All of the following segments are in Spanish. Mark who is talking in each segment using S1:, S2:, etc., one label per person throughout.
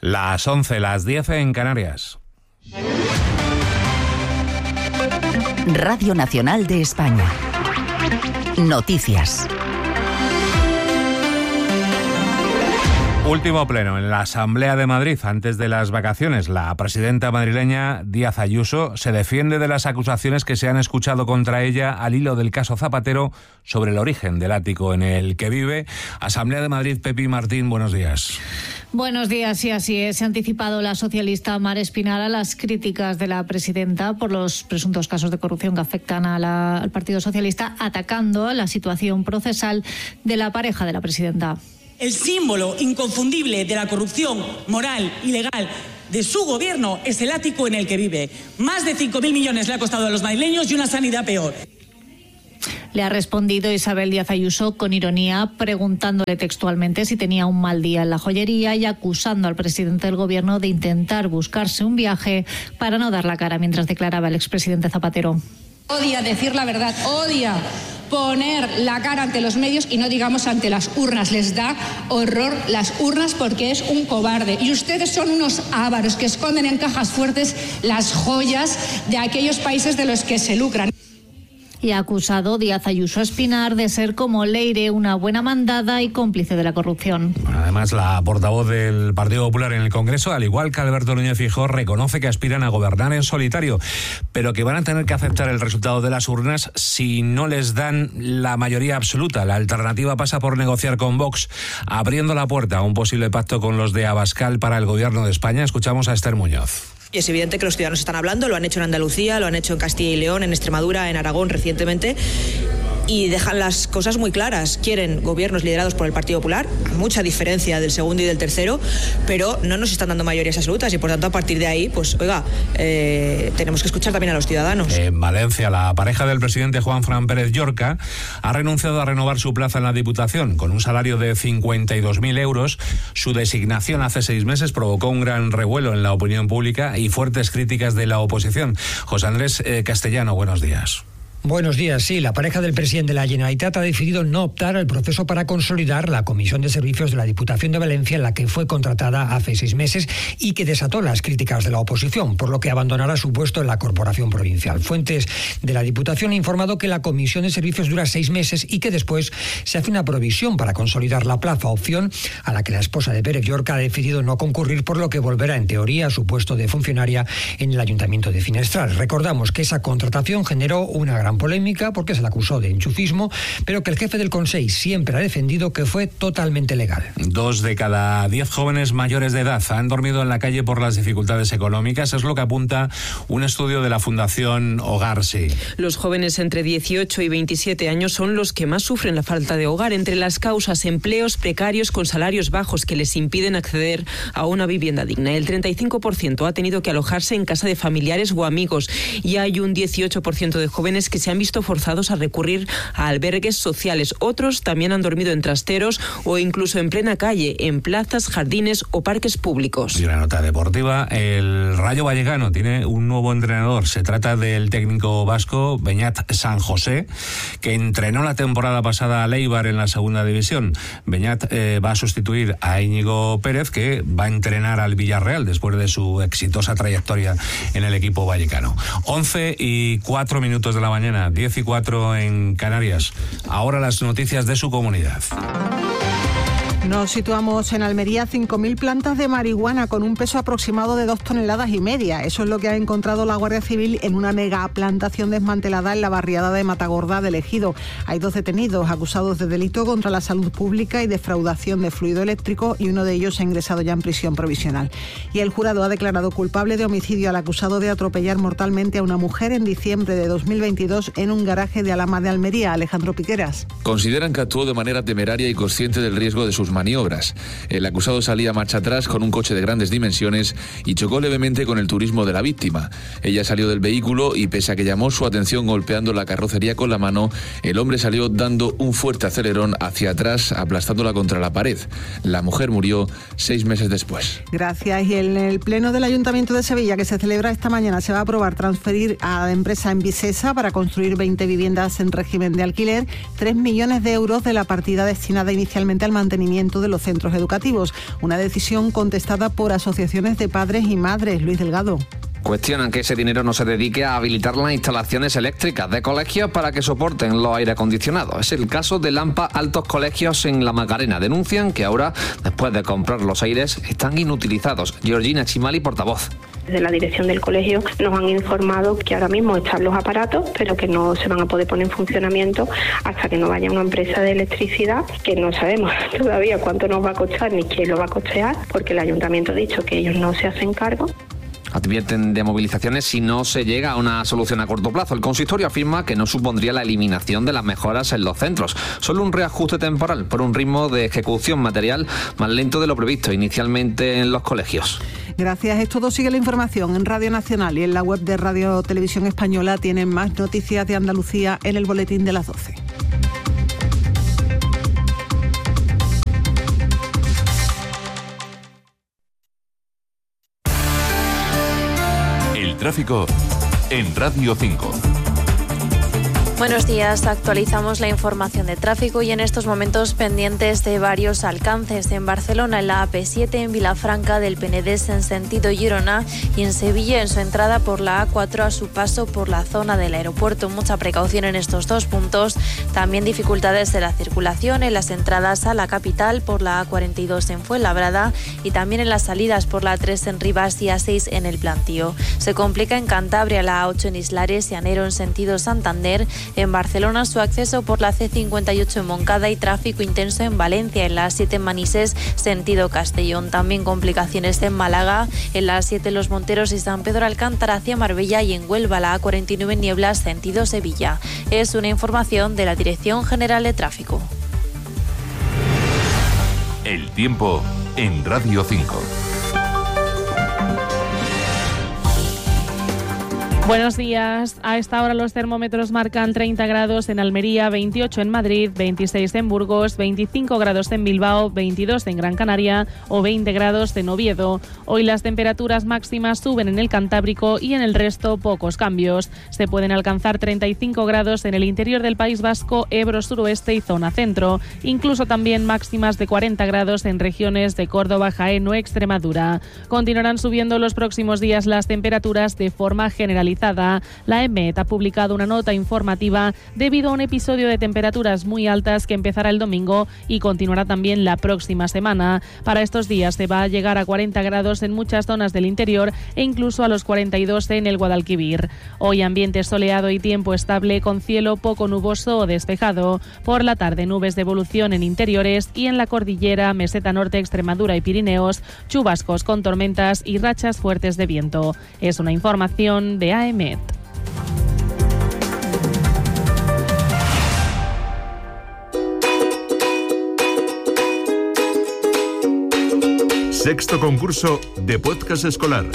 S1: Las 11, las 10 en Canarias.
S2: Radio Nacional de España. Noticias.
S1: Último pleno en la Asamblea de Madrid antes de las vacaciones. La presidenta madrileña Díaz Ayuso se defiende de las acusaciones que se han escuchado contra ella al hilo del caso Zapatero sobre el origen del ático en el que vive. Asamblea de Madrid, Pepi Martín, buenos días.
S3: Buenos días, sí, así es. Se ha anticipado la socialista Mar Espinar a las críticas de la presidenta por los presuntos casos de corrupción que afectan al Partido Socialista, atacando la situación procesal de la pareja de la presidenta.
S4: El símbolo inconfundible de la corrupción moral y legal de su gobierno es el ático en el que vive. Más de 5.000 millones le ha costado a los madrileños y una sanidad peor.
S3: Le ha respondido Isabel Díaz Ayuso con ironía, preguntándole textualmente si tenía un mal día en la joyería y acusando al presidente del gobierno de intentar buscarse un viaje para no dar la cara, mientras declaraba el expresidente Zapatero.
S5: Odia decir la verdad, odia poner la cara ante los medios y no digamos ante las urnas. Les da horror las urnas porque es un cobarde. Y ustedes son unos ávaros que esconden en cajas fuertes las joyas de aquellos países de los que se lucran.
S3: Y ha acusado Díaz Ayuso a Espinar de ser como Leire, una buena mandada y cómplice de la corrupción.
S1: Además, la portavoz del Partido Popular en el Congreso, al igual que Alberto Núñez Feijóo, reconoce que aspiran a gobernar en solitario, pero que van a tener que aceptar el resultado de las urnas si no les dan la mayoría absoluta. La alternativa pasa por negociar con Vox, abriendo la puerta a un posible pacto con los de Abascal para el gobierno de España. Escuchamos a Esther Muñoz.
S6: Y es evidente que los ciudadanos están hablando, lo han hecho en Andalucía, lo han hecho en Castilla y León, en Extremadura, en Aragón recientemente, y dejan las cosas muy claras. Quieren gobiernos liderados por el Partido Popular, a mucha diferencia del segundo y del tercero, pero no nos están dando mayorías absolutas y por tanto a partir de ahí, pues oiga, tenemos que escuchar también a los ciudadanos.
S1: En Valencia, la pareja del presidente Juanfran Pérez Llorca ha renunciado a renovar su plaza en la Diputación. Con un salario de 52.000 euros, su designación hace 6 meses provocó un gran revuelo en la opinión pública y fuertes críticas de la oposición. José Andrés Castellano, buenos días.
S7: Buenos días. Sí, la pareja del presidente de la Generalitat ha decidido no optar al proceso para consolidar la Comisión de Servicios de la Diputación de Valencia, en la que fue contratada hace 6 meses y que desató las críticas de la oposición, por lo que abandonará su puesto en la Corporación Provincial. Fuentes de la Diputación han informado que la Comisión de Servicios dura 6 meses y que después se hace una provisión para consolidar la plaza, opción a la que la esposa de Pérez Llorca ha decidido no concurrir, por lo que volverá en teoría a su puesto de funcionaria en el Ayuntamiento de Finestral. Recordamos que esa contratación generó una gran polémica porque se la acusó de enchufismo, pero que el jefe del Consell siempre ha defendido que fue totalmente legal.
S1: 2 de cada 10 jóvenes mayores de edad han dormido en la calle por las dificultades económicas. Es lo que apunta un estudio de la Fundación Hogar Sí.
S8: Los jóvenes entre 18 y 27 años son los que más sufren la falta de hogar. Entre las causas, empleos precarios con salarios bajos que les impiden acceder a una vivienda digna. El 35% ha tenido que alojarse en casa de familiares o amigos y hay un 18% de jóvenes que se han visto forzados a recurrir a albergues sociales. Otros también han dormido en trasteros o incluso en plena calle, en plazas, jardines o parques públicos.
S1: Y una nota deportiva, el Rayo Vallecano tiene un nuevo entrenador. Se trata del técnico vasco Beñat San José, que entrenó la temporada pasada a Leibar en la segunda división. Beñat va a sustituir a Íñigo Pérez, que va a entrenar al Villarreal después de su exitosa trayectoria en el equipo vallecano. 11:04 de la mañana, 10:04 en Canarias. Ahora las noticias de su comunidad.
S9: Nos situamos en Almería, 5.000 plantas de marihuana con un peso aproximado de 2,5 toneladas. Eso es lo que ha encontrado la Guardia Civil en una mega plantación desmantelada en la barriada de Matagorda del Ejido. Hay 2 detenidos acusados de delito contra la salud pública y defraudación de fluido eléctrico y uno de ellos ha ingresado ya en prisión provisional. Y el jurado ha declarado culpable de homicidio al acusado de atropellar mortalmente a una mujer en diciembre de 2022 en un garaje de Alhama de Almería. Alejandro Piqueras.
S10: Consideran que actuó de manera temeraria y consciente del riesgo de sus maniobras. El acusado salía marcha atrás con un coche de grandes dimensiones y chocó levemente con el turismo de la víctima. Ella salió del vehículo y pese a que llamó su atención golpeando la carrocería con la mano, el hombre salió dando un fuerte acelerón hacia atrás, aplastándola contra la pared. La mujer murió 6 meses después.
S9: Gracias. Y en el pleno del Ayuntamiento de Sevilla, que se celebra esta mañana, se va a aprobar transferir a la empresa Envisesa para construir 20 viviendas en régimen de alquiler 3 millones de euros de la partida destinada inicialmente al mantenimiento funcionamiento de los centros educativos. Una decisión contestada por asociaciones de padres y madres. Luis Delgado.
S11: Cuestionan que ese dinero no se dedique a habilitar las instalaciones eléctricas de colegios para que soporten los aire acondicionados. Es el caso de Lampa Altos Colegios en La Macarena. Denuncian que ahora, después de comprar los aires, están inutilizados. Georgina Chimali, portavoz.
S12: Desde la dirección del colegio nos han informado que ahora mismo están los aparatos, pero que no se van a poder poner en funcionamiento hasta que no vaya una empresa de electricidad, que no sabemos todavía cuánto nos va a costar ni quién lo va a costear, porque el ayuntamiento ha dicho que ellos no se hacen cargo.
S11: Advierten de movilizaciones si no se llega a una solución a corto plazo. El consistorio afirma que no supondría la eliminación de las mejoras en los centros, solo un reajuste temporal por un ritmo de ejecución material más lento de lo previsto inicialmente en los colegios.
S9: Gracias. Es todo. Sigue la información en Radio Nacional y en la web de Radio Televisión Española. Tienen más noticias de Andalucía en el boletín de las 12.
S13: Tráfico en Radio 5.
S14: Buenos días, actualizamos la información de tráfico y en estos momentos pendientes de varios alcances. En Barcelona, en la AP7, en Vilafranca del Penedès en sentido Girona y en Sevilla en su entrada por la A4 a su paso por la zona del aeropuerto. Mucha precaución en estos dos puntos. También dificultades de la circulación en las entradas a la capital por la A42 en Fuenlabrada y también en las salidas por la A3 en Rivas y A6 en el Plantío. Se complica en Cantabria la A8 en Islares y Anero en sentido Santander. En Barcelona, su acceso por la C58 en Moncada y tráfico intenso en Valencia, en la A7 en Manises, sentido Castellón. También complicaciones en Málaga, en la A7 Los Monteros y San Pedro Alcántara hacia Marbella y en Huelva, la A49 en Nieblas, sentido Sevilla. Es una información de la Dirección General de Tráfico.
S13: El tiempo en Radio 5.
S15: Buenos días. A esta hora los termómetros marcan 30 grados en Almería, 28 en Madrid, 26 en Burgos, 25 grados en Bilbao, 22 en Gran Canaria o 20 grados en Oviedo. Hoy las temperaturas máximas suben en el Cantábrico y en el resto pocos cambios. Se pueden alcanzar 35 grados en el interior del País Vasco, Ebro suroeste y zona centro. Incluso también máximas de 40 grados en regiones de Córdoba, Jaén o Extremadura. Continuarán subiendo los próximos días las temperaturas de forma generalizada. La EMET ha publicado una nota informativa debido a un episodio de temperaturas muy altas que empezará el domingo y continuará también la próxima semana. Para estos días se va a llegar a 40 grados en muchas zonas del interior e incluso a los 42 en el Guadalquivir. Hoy ambiente soleado y tiempo estable con cielo poco nuboso o despejado. Por la tarde nubes de evolución en interiores y en la cordillera, Meseta Norte, Extremadura y Pirineos, chubascos con tormentas y rachas fuertes de viento. Es una información de AEMET.
S13: Sexto concurso de podcast escolar.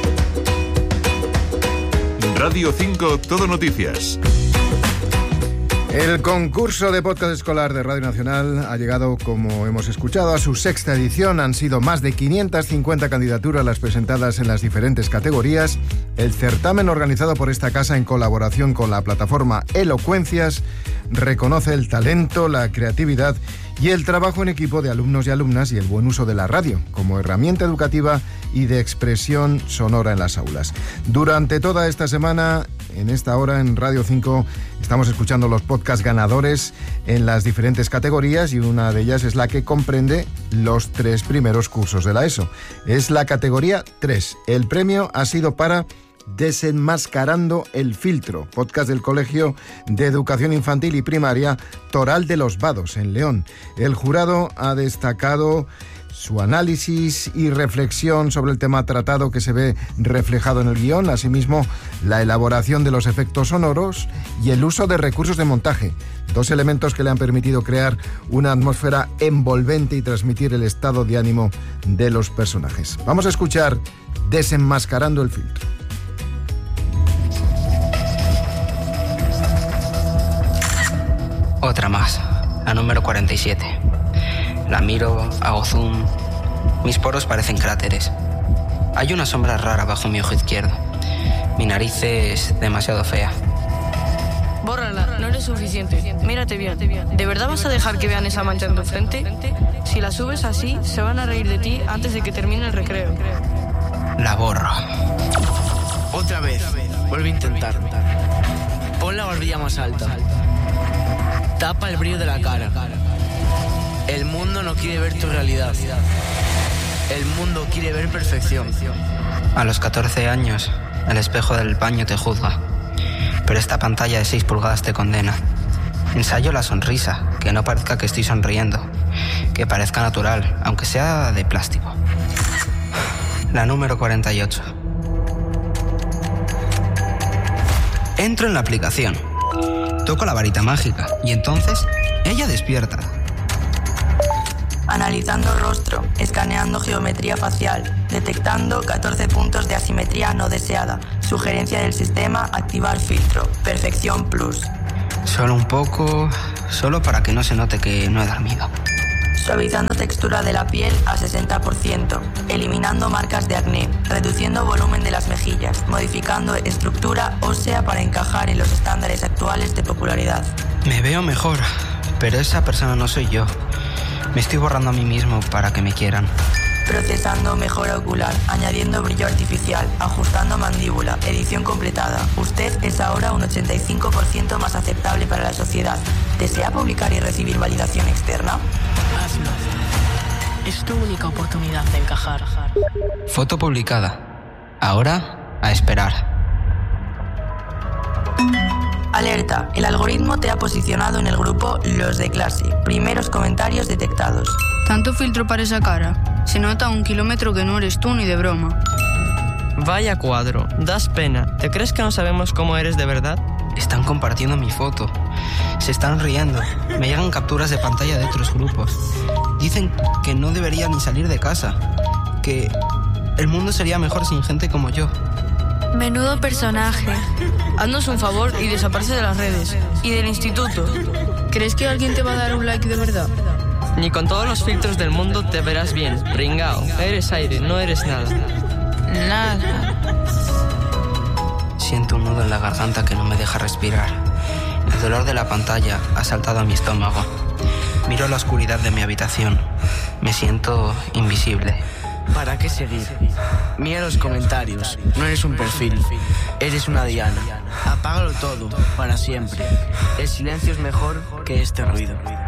S13: Radio 5 Todo Noticias.
S16: El concurso de podcast escolar de Radio Nacional ha llegado, como hemos escuchado, a su sexta edición. Han sido más de 550 candidaturas las presentadas en las diferentes categorías. El certamen organizado por esta casa en colaboración con la plataforma Elocuencias reconoce el talento, la creatividad y el trabajo en equipo de alumnos y alumnas y el buen uso de la radio como herramienta educativa y de expresión sonora en las aulas. Durante toda esta semana, en esta hora en Radio 5, estamos escuchando los podcasts ganadores en las diferentes categorías y una de ellas es la que comprende los 3 primeros cursos de la ESO. Es la categoría 3. El premio ha sido para Desenmascarando el filtro, podcast del Colegio de Educación Infantil y Primaria Toral de los Vados, en León. El jurado ha destacado su análisis y reflexión sobre el tema tratado que se ve reflejado en el guión, asimismo la elaboración de los efectos sonoros y el uso de recursos de montaje, 2 elementos que le han permitido crear una atmósfera envolvente y transmitir el estado de ánimo de los personajes. Vamos a escuchar Desenmascarando el filtro.
S17: Otra más, la número 47. La miro, hago zoom. Mis poros parecen cráteres. Hay una sombra rara bajo mi ojo izquierdo. Mi nariz es demasiado fea.
S18: Bórrala, no eres eres suficiente. Mírate bien. ¿De verdad vas a dejar que vean esa mancha en tu frente? Si la subes así, se van a reír de ti antes de que termine el recreo.
S17: La borro.
S19: Otra vez. Vuelve a intentar. Pon la barbilla más alta. Tapa el brillo de la cara. El mundo no quiere ver tu realidad. El mundo quiere ver perfección.
S17: A los 14 años, el espejo del baño te juzga. Pero esta pantalla de 6 pulgadas te condena. Ensayo la sonrisa, que no parezca que estoy sonriendo. Que parezca natural, aunque sea de plástico. La número 48. Entro en la aplicación. Toco la varita mágica y entonces ella despierta.
S18: Analizando rostro, escaneando geometría facial, detectando 14 puntos de asimetría no deseada. Sugerencia del sistema, activar filtro. Perfección plus.
S17: Solo un poco, solo para que no se note que no he dormido.
S18: Suavizando textura de la piel a 60%, eliminando marcas de acné, reduciendo volumen de las mejillas, modificando estructura ósea para encajar en los estándares actuales de popularidad.
S17: Me veo mejor, pero esa persona no soy yo. Me estoy borrando a mí mismo para que me quieran.
S18: Procesando mejora ocular, añadiendo brillo artificial, ajustando mandíbula, edición completada. Usted es ahora un 85% más aceptable para la sociedad. ¿Desea publicar y recibir validación externa?
S19: Hazlo. Es tu única oportunidad de encajar.
S17: Foto publicada. Ahora, a esperar.
S18: Alerta, el algoritmo te ha posicionado en el grupo Los de clase. Primeros comentarios detectados.
S20: Tanto filtro para esa cara. Se nota a 1 kilómetro que no eres tú ni de broma.
S21: Vaya cuadro, das pena. ¿Te crees que no sabemos cómo eres de verdad?
S17: Están compartiendo mi foto. Se están riendo. Me llegan capturas de pantalla de otros grupos. Dicen que no debería ni salir de casa. Que el mundo sería mejor sin gente como yo.
S20: Menudo personaje.
S18: Haznos un favor y desaparece de las redes. Y del instituto.
S20: ¿Crees que alguien te va a dar un like de verdad?
S21: Ni con todos los filtros del mundo te verás bien. Pringao, eres aire, no eres nada.
S20: Nada.
S17: Siento un nudo en la garganta que no me deja respirar. El dolor de la pantalla ha saltado a mi estómago. Miro la oscuridad de mi habitación. Me siento invisible.
S19: ¿Para qué seguir? Mira los comentarios. No eres un perfil. Eres una diana. Apágalo todo, para siempre. El silencio es mejor que este ruido.